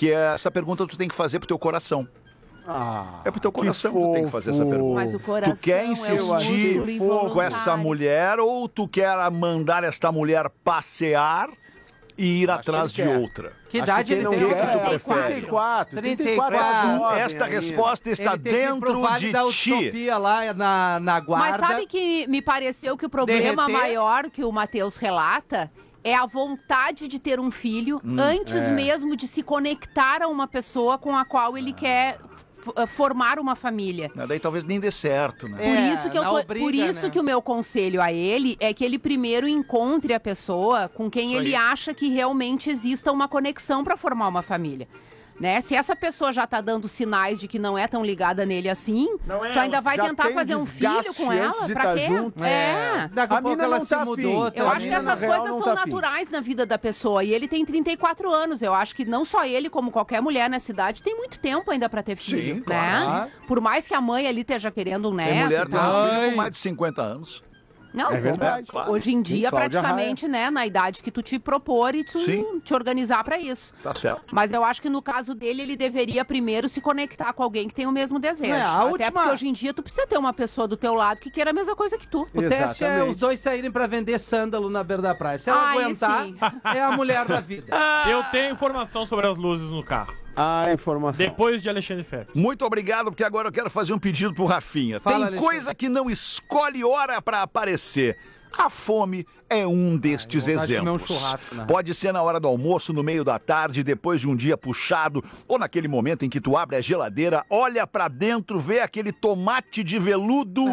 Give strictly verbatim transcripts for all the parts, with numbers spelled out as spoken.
que essa pergunta tu tem que fazer pro teu coração. Ah, é pro teu coração que, que tu tem que fazer essa pergunta. Mas o coração tu quer insistir é com essa mulher ou tu quer mandar esta mulher passear e ir Acho atrás que de quer. outra? Que idade ele tem? O que, que tu prefere? trinta e quatro. trinta e quatro. Tu, esta resposta está Ele teve dentro pro vale de da ti. utopia lá na, na guarda. Mas sabe que me pareceu que o problema Derreter? maior que o Matheus relata é a vontade de ter um filho Hum, antes é. mesmo de se conectar a uma pessoa com a qual ele quer f- formar uma família. Daí talvez nem dê certo, né? Por É, isso, que, eu na tô- obriga, por isso né? que o meu conselho a ele é que ele primeiro encontre a pessoa com quem Isso ele aí. acha que realmente exista uma conexão para formar uma família. Né? Se essa pessoa já tá dando sinais de que não é tão ligada nele assim, Não é tu ainda ela. vai Já tentar tem fazer um desgaste filho com antes ela? de Pra tá quê? junto. É. Daqui a, A pouco mina ela não se tá mudou. afim. Eu A acho que mina, na essas real, coisas não são tá afim. naturais na vida da pessoa. E ele tem trinta e quatro anos. Eu acho que não só ele, como qualquer mulher na cidade, tem muito tempo ainda pra ter filho. Sim, claro, né? Por mais que a mãe ali esteja querendo um neto. Tem mulher e que tem tal. um filho com mais de cinquenta anos. Não, É verdade. claro. hoje em dia, Cláudia praticamente, né, na idade que tu te propor e tu Sim. te organizar pra isso. Tá certo. Mas eu acho que no caso dele, ele deveria primeiro se conectar com alguém que tem o mesmo desejo. É, a Até última- porque hoje em dia tu precisa ter uma pessoa do teu lado que queira a mesma coisa que tu. O teste é Exatamente. os dois saírem pra vender sândalo na beira da praia. Se ela Aí aguentar, sim. é a mulher da vida. Eu tenho informação sobre as luzes no carro. A informação. Depois de Alexandre Ferro. Muito obrigado, porque agora eu quero fazer um pedido pro Rafinha. Fala, Tem Alexandre. coisa que não escolhe hora pra aparecer. A fome é um destes vontade de comer um exemplos. churrasco, né? Pode ser na hora do almoço, no meio da tarde, depois de um dia puxado, ou naquele momento em que tu abre a geladeira, olha pra dentro, vê aquele tomate de veludo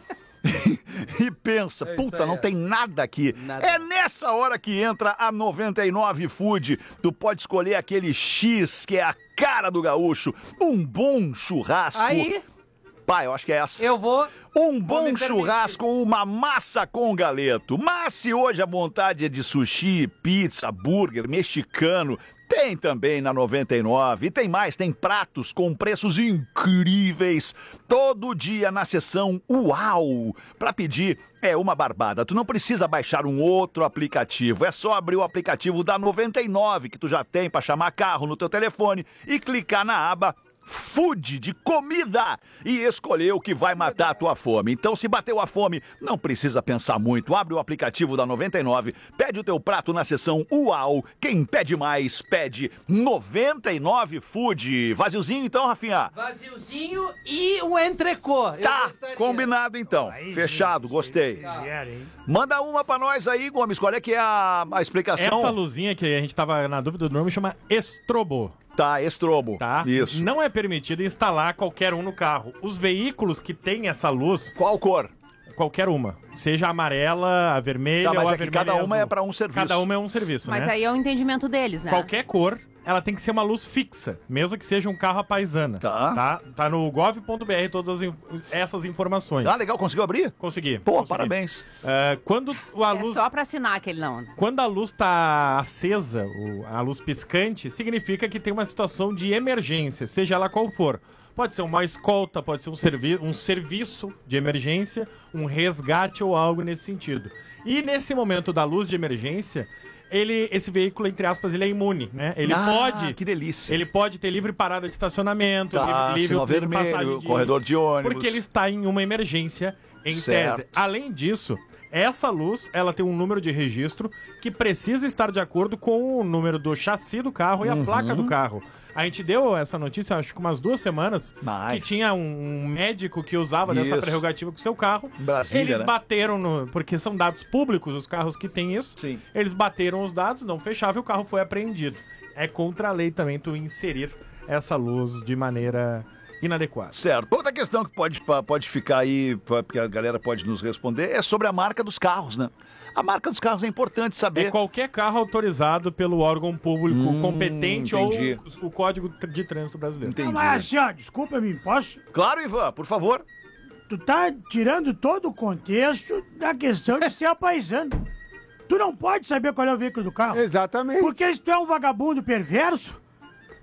e pensa, É isso puta, aí, não é. tem nada aqui. Nada. É nessa hora que entra a noventa e nove Food. Tu pode escolher aquele X que é a cara do gaúcho, um bom churrasco. Aí, Pai, eu acho que é essa. eu vou... Um me bom permitir. churrasco, uma massa com galeto. Mas se hoje a vontade é de sushi, pizza, burger, mexicano, tem também na noventa e nove. E tem mais, tem pratos com preços incríveis. Todo dia na seção Uau. Pra pedir é uma barbada. Tu não precisa baixar um outro aplicativo. É só abrir o aplicativo da noventa e nove que tu já tem pra chamar carro no teu telefone e clicar na aba Food de comida e escolher o que vai matar a tua fome. Então, se bateu a fome, não precisa pensar muito. Abre o aplicativo da noventa e nove, pede o teu prato na seção Uau. Quem pede mais, pede noventa e nove Food. Vaziozinho então, Rafinha? Vaziozinho e um entrecô. Eu Tá, gostaria. combinado então. Aí, Fechado, gente, gostei. vocês vieram, hein? Manda uma pra nós aí, Gomes. Qual é que é a, a explicação? Essa luzinha que a gente tava na dúvida do nome chama Estrobo, Tá, estrobo. tá? Isso. Não é permitido instalar qualquer um no carro. Os veículos que têm essa luz, Qual cor? qualquer uma, seja a amarela, a vermelha Tá, mas ou a é que vermelha cada e uma azul. é pra um serviço. Cada uma é um serviço, Mas né? aí é o entendimento deles, né? Qualquer cor, ela tem que ser uma luz fixa, mesmo que seja um carro à paisana. Tá. Tá, tá no gov ponto br todas as in- essas informações. Ah, legal, conseguiu abrir? Consegui. Pô, consegui. parabéns. É, quando a É luz só pra assinar aquele não. Quando a luz tá acesa, o- a luz piscante, significa que tem uma situação de emergência, seja ela qual for. Pode ser uma escolta, pode ser um, servi um serviço de emergência, um resgate ou algo nesse sentido. E nesse momento da luz de emergência, ele, esse veículo, entre aspas, ele é imune, né? Ele Ah, pode... que delícia. Ele pode ter livre parada de estacionamento, Tá, livre, livre, sinal livre passagem vermelho, de- corredor de ônibus. Porque ele está em uma emergência, em Certo. tese. Além disso, essa luz, ela tem um número de registro que precisa estar de acordo com o número do chassi do carro e a Uhum. placa do carro. A gente deu essa notícia, acho que umas duas semanas, Nice. que tinha um médico que usava dessa Isso. prerrogativa com o seu carro. Brasília, Eles né? bateram no... Porque são dados públicos os carros que têm isso. Sim. Eles bateram os dados, não fechava e o carro foi apreendido. É contra a lei também tu inserir essa luz de maneira inadequada. Certo. Outra questão que pode, pode ficar aí, porque a galera pode nos responder, é sobre a marca dos carros, né? A marca dos carros é importante saber. É qualquer carro autorizado pelo órgão público Hum, competente entendi. ou o Código de Trânsito Brasileiro. Entendi. Mas assim, ó, desculpa-me, posso? Claro, Ivan, por favor. Tu tá tirando todo o contexto da questão de ser apaisando. Tu não pode saber qual é o veículo do carro. Exatamente. Porque se tu é um vagabundo perverso,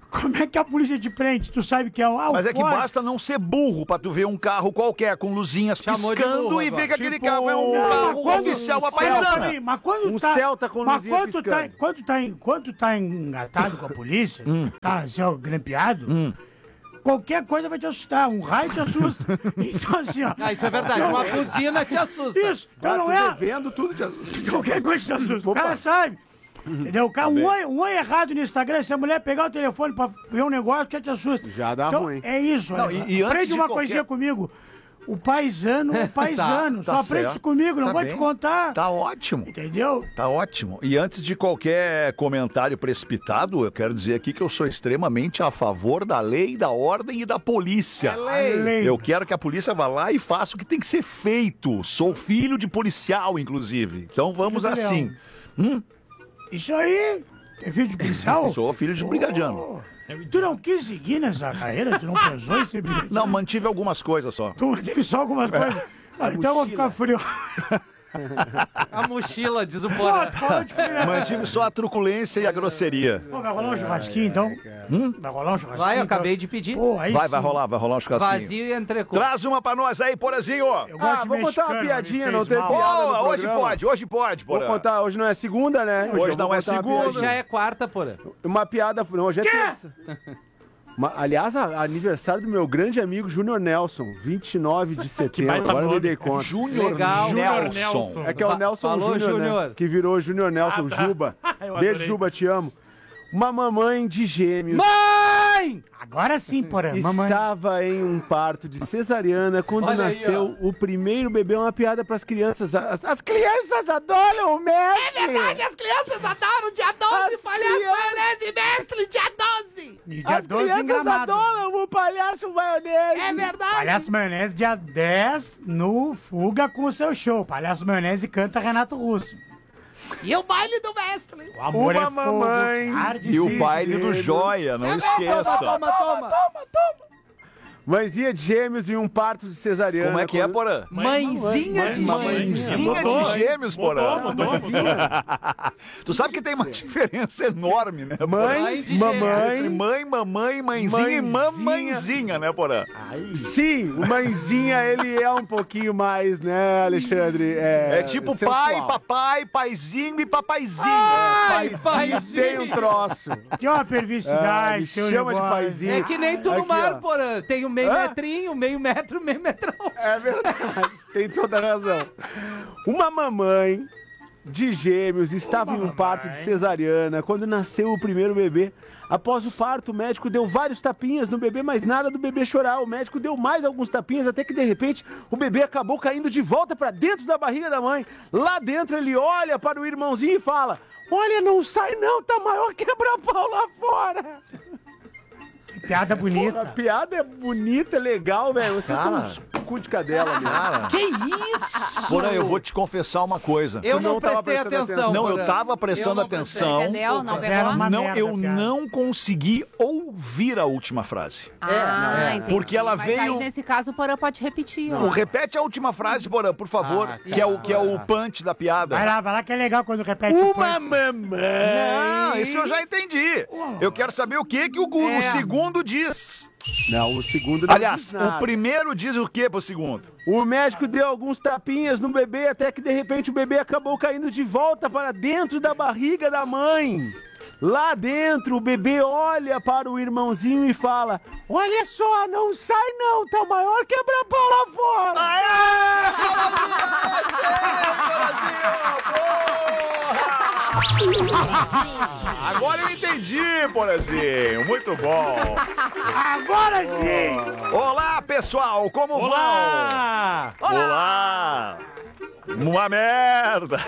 Como é que a polícia te prende? Tu sabe que é um Mas é que basta não ser burro pra tu ver um carro qualquer com luzinhas Chamou de piscando burro e agora. ver que aquele Tipo, carro é um não, carro quando- oficial, uma Celta, paisana. peraí, Mas quando Um tá, Celta com mas luzinha quando tu tá, piscando. quando tá, em- quando tá engatado com a polícia, tá assim, ó, grampeado, qualquer coisa vai te assustar. Um raio te assusta. Então, assim, ó. Ah, isso é verdade. Uma buzina te assusta. Isso. Então Ah, não tu é. devendo tudo de... Qualquer coisa te assusta. O cara sabe. Entendeu? O cara, um, oi, um oi errado no Instagram, se a mulher pegar o telefone pra ver um negócio, já te assusta. Já dá Então, ruim. é isso. Não, olha, e- e antes aprende de uma qualquer- coisinha comigo. O paisano é paisano. tá Só aprende certo. isso comigo, não Tá vou bem. te contar. Tá ótimo. Entendeu? Tá ótimo. E antes de qualquer comentário precipitado, eu quero dizer aqui que eu sou extremamente a favor da lei, da ordem e da polícia. Lei. Eu quero que a polícia vá lá e faça o que tem que ser feito. Sou filho de policial, inclusive. Então vamos Filho de assim. Hum? Isso aí. É filho de policial? Sou filho de brigadiano. Tu não quis seguir nessa carreira? Tu não pensou em ser brigadiano? Não, mantive algumas coisas só. Tu teve só algumas coisas? Ah, então eu vou ficar frio. A mochila, diz o Pô, Porã. tu falou de comida. Mantive só a truculência e a grosseria. Pô, vai rolar um churrasquinho, então? Hum? Vai rolar um churrasquinho? Vai, eu então? acabei de pedir. Pô, aí Vai, sim. vai rolar, vai rolar um churrasquinho. Vazio e entrecô. Traz uma pra nós aí, Porazinho. Eu gosto Ah, de vou contar uma mexicano, piadinha, me não fez tem mal. piada. Boa, no hoje programa. pode, hoje pode, Vou Porã. contar, hoje não é segunda, né? Hoje eu não vou é contar uma segunda. piadinha. Já é quarta, Porã. Uma piada, não, hoje é Quê? terça. Uma- aliás, a- aniversário do meu grande amigo Júnior Nelson, vinte e nove de setembro, baita agora eu me nome. dei conta. Júnior Legal. Júnior Nelson. Nelson. É que é o Fa- Nelson falou, Júnior, Júnior. né? Que virou Júnior Nelson, Ah, tá. Juba. Eu Beijo, adorei. Juba, te amo. Uma mamãe de gêmeos Mãe! Agora sim, porém, mamãe. estava em um parto de cesariana quando Olha aí, nasceu o primeiro bebê. Uma piada para as crianças. As, as crianças adoram o mestre. É verdade, as crianças adoram dia doze, As palhaço, crianças- maionese, mestre, dia doze. E dia As doze em crianças Gramado. adoram o palhaço maionese. É verdade. Palhaço Maionese, dia dez, no Fuga com o seu show. Palhaço Maionese canta Renato Russo. E o baile do mestre. O amor Uma é fogo, mamãe arde E o sim. baile do Joia, não esqueça. Toma, toma. Mãezinha de gêmeos e um parto de cesariana. Como é que é, quando- Porã? Mãezinha de Mãezinha Mudou, de hein? gêmeos, Mudou, Porã. mudou, mudou. Tu sabe que tem uma diferença enorme, né, Porã? Mãe, Mãe de Entre mamãe. mãe, mamãe, mãezinha e Mãezinha. mamãezinha, né, Porã? Sim, o mãezinha, ele é um pouquinho mais, né, Alexandre? É, É tipo sensual. pai, papai, paizinho e papaizinho. Ai, Paizinho tem um troço. Tem uma Ah, perversidade, me tem um chama de negócio. paizinho. É que nem tu no Aqui, mar, ó. Porã. Tem o meio Hã? metrinho, meio metro, meio metrão. É verdade, tem toda a razão. Uma mamãe de gêmeos estava em um parto de cesariana quando nasceu o primeiro bebê. Após o parto, o médico deu vários tapinhas no bebê, mas nada do bebê chorar. O médico deu mais alguns tapinhas, até que de repente o bebê acabou caindo de volta para dentro da barriga da mãe. Lá dentro ele olha para o irmãozinho e fala: "Olha, não sai não, tá maior quebra-pau lá fora." Piada A bonita. piada é bonita, é legal, velho. Vocês Cara. são uns cu de cadela, meu. Cara, Que isso? Porã, eu vou te confessar uma coisa. Eu Tu não, não tava prestei prestando atenção. Não, eu Porã. tava prestando Eu não prestei. atenção. Entendeu? Não Era pegou? uma Não, merda, eu piada. não consegui ouvir a última frase. Ah, É, entendi. porque ela Mas veio- aí, nesse caso, o Porã pode repetir. ó. Não, repete a última frase, Porã, por favor, Ah, que, é o, que é o punch da piada. Vai lá, vai lá que é legal quando repete o Uma ponto. mamãe. Não, isso eu já entendi. Eu quero saber o que, que o, gu- É. o segundo diz. Não, o segundo não Aliás, diz nada. o primeiro diz o que pro segundo? O médico deu alguns tapinhas no bebê até que de repente o bebê acabou caindo de volta para dentro da barriga da mãe. Lá dentro, o bebê olha para o irmãozinho e fala: "Olha só, não sai não, tá maior quebra-pau lá fora." Agora eu entendi, Porazinho. Muito bom. Agora sim! Olá, pessoal, como Olá! vão? Olá! Uma merda!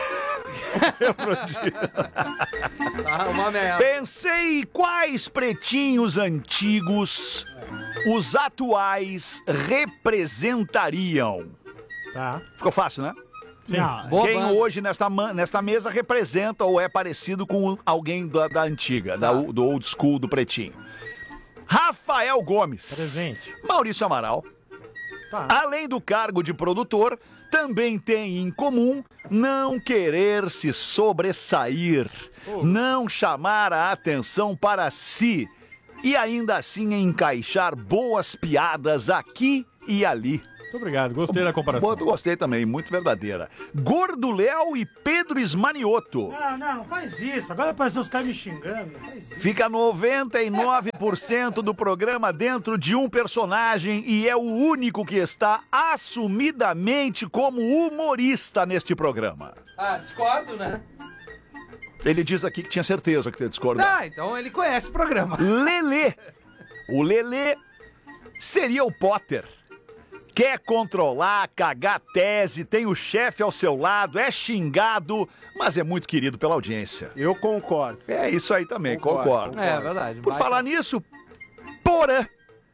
Ah, uma merda. Pensei quais pretinhos antigos os atuais representariam. Tá. Ficou fácil, né? Sim. Não, Boa Quem banda. hoje nesta, ma- nesta mesa representa ou é parecido com alguém da, da antiga, da, o- do old school, do pretinho. Rafael Gomes. Presente. Maurício Amaral. Tá. Além do cargo de produtor, também tem em comum não querer se sobressair, não chamar a atenção para si e ainda assim encaixar boas piadas aqui e ali. Muito obrigado, gostei da comparação. Muito gostei também, muito verdadeira. Gordo Léo e Pedro Esmanioto. Não, não, não faz isso. Agora parece os caras me xingando. Não faz isso. Fica noventa e nove por cento do programa dentro de um personagem e é o único que está assumidamente como humorista neste programa. Ah, discordo, né? Ele diz aqui que tinha certeza que ia discordar. Ah, então ele conhece o programa. Lelê. O Lelê seria o Potter. Quer controlar, cagar tese, tem o chefe ao seu lado, é xingado, mas é muito querido pela audiência. Eu concordo. É isso aí também, Concordo, concordo. É, verdade. Por Vai- falar nisso, Porã.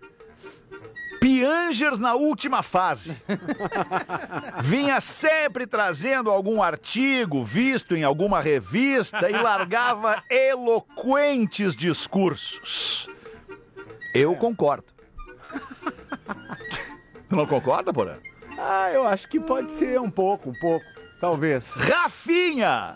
Piangers na última fase. Vinha sempre trazendo algum artigo visto em alguma revista e largava eloquentes discursos. Eu concordo. Tu não concorda, Porã? Ah, eu acho que pode ser um pouco, um pouco. Talvez. Rafinha!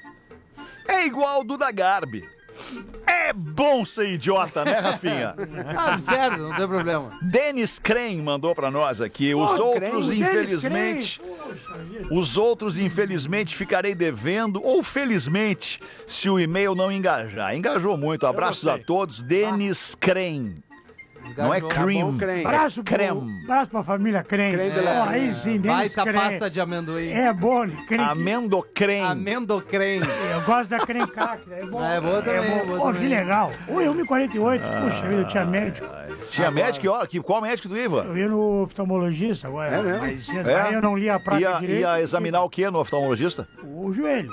É igual o Duda Garbi. É bom ser idiota, né, Rafinha? Ah, sério, não tem problema. Denis Crane mandou pra nós aqui. Os Pô, outros, Crane, infelizmente... Os outros, infelizmente, ficarei devendo, ou felizmente, se o e-mail não engajar. Engajou muito. Abraços a todos. Denis Crane. Não é Engajou. Tá cream. bom, Crane. Abraço, pro, Creme. abraço pra família Creme. Creme de Ó, la- aí sim, Denis Baita Creme. pasta de amendoim. É bom, né? Creme. Amendocrem. Amendocrem. Eu gosto da creme cracker, é bom. Ah, é boa também, bom. boa Pô, também. que legal. Oi, um e quarenta e oito. Puxa vida, eu tinha médico. Tinha médico? Ó, que- qual médico tu ia, Ivan? Eu ia no oftalmologista agora. É mesmo? Mas cedo. É? Aí eu não li a placa Ia, direito. ia examinar o que no oftalmologista? O joelho.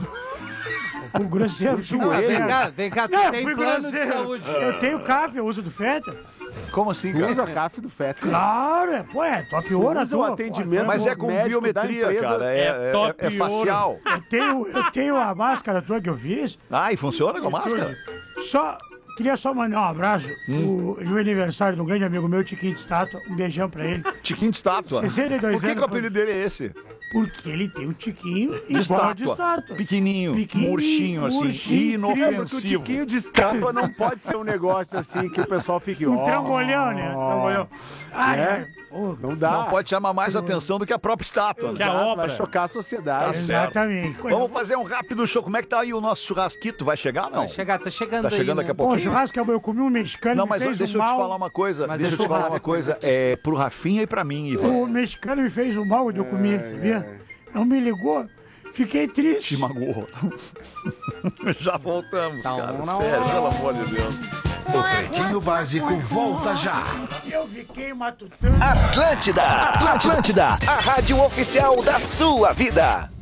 O grosseiro. O joelho. Não, joelho. vem cá, vem cá, tu Não, tem fui plano de grosseiro. saúde. Eu tenho C A F, eu uso do Feta. Como assim, Tu cara? usa a C A F do Feto. Claro, é, pô, é top ouro Usa o atendimento. Mas é com médico biometria, da empresa cara. É, é é- top é facial. Eu tenho, eu tenho a máscara tua que eu fiz. Ah, e funciona com a máscara? Só, queria só mandar um abraço. Hum. O, no aniversário de um grande amigo meu, Tiquinho de Estátua. Um beijão pra ele. Tiquinho de estátua. sessenta e dois Por que, que o anos, apelido dele é esse? Porque ele tem um tiquinho De igual de estátua. estátua. Pequenininho, Pequenininho, murchinho, assim, murchinho, Porque o inofensivo. tiquinho de estátua não pode ser um negócio assim que o pessoal fique... Um ó, trambolhão, né? Trambolhão. Ai, É? ai. Ô, Não dá. Não pode chamar mais atenção do que a própria estátua. Que a Exato, obra. vai chocar a sociedade. Tá certo. Exatamente. Coisa Vamos boa. fazer um rápido show. Como é que tá aí o nosso churrasquito? Vai chegar, não? Vai chegar, tá chegando Tá aí, chegando né? daqui a Pô, pouquinho. churrasco, eu comi um mexicano, Não, me mas fez deixa um eu te mal. falar uma coisa. Mas Deixa é eu te falar uma churrasco. coisa. É pro Rafinha e pra mim, Ivan. O mexicano me fez um mal de eu comer, Ai, viu? ai. Não me ligou. Fiquei triste. Te magoou. Já voltamos, Não, cara. não. Sério, pelo amor de Deus. O Pretinho Básico volta já. Eu fiquei matutando. Atlântida, Atlântida, a rádio oficial da sua vida.